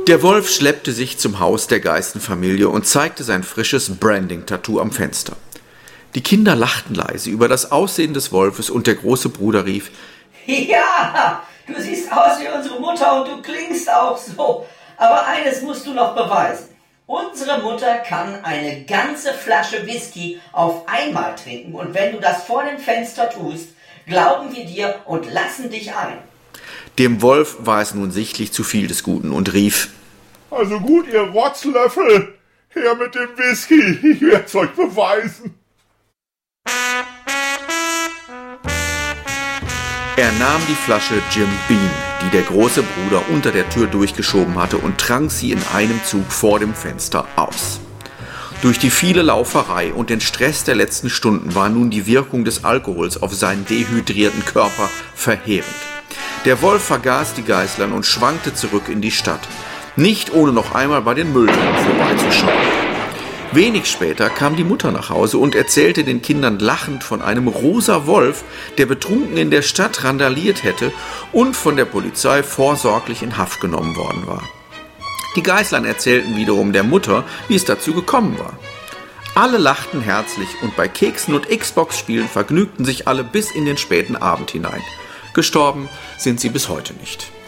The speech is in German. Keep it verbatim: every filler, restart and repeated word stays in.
Der Wolf schleppte sich zum Haus der Geißenfamilie und zeigte sein frisches Branding-Tattoo am Fenster. Die Kinder lachten leise über das Aussehen des Wolfes und der große Bruder rief: Ja, du siehst aus wie unsere Mutter und du klingst auch so. Aber eines musst du noch beweisen. Unsere Mutter kann eine ganze Flasche Whisky auf einmal trinken und wenn du das vor dem Fenster tust, glauben wir dir und lassen dich ein. Dem Wolf war es nun sichtlich zu viel des Guten und rief: Also gut, ihr Rotzlöffel, her mit dem Whisky, ich werd's euch beweisen. Er nahm die Flasche Jim Beam, die der große Bruder unter der Tür durchgeschoben hatte, und trank sie in einem Zug vor dem Fenster aus. Durch die viele Lauferei und den Stress der letzten Stunden war nun die Wirkung des Alkohols auf seinen dehydrierten Körper verheerend. Der Wolf vergaß die Geißlern und schwankte zurück in die Stadt, nicht ohne noch einmal bei den Mülltonnen vorbeizuschauen. Wenig später kam die Mutter nach Hause und erzählte den Kindern lachend von einem rosa Wolf, der betrunken in der Stadt randaliert hätte und von der Polizei vorsorglich in Haft genommen worden war. Die Geißlern erzählten wiederum der Mutter, wie es dazu gekommen war. Alle lachten herzlich und bei Keksen und Xbox-Spielen vergnügten sich alle bis in den späten Abend hinein. Gestorben sind sie bis heute nicht.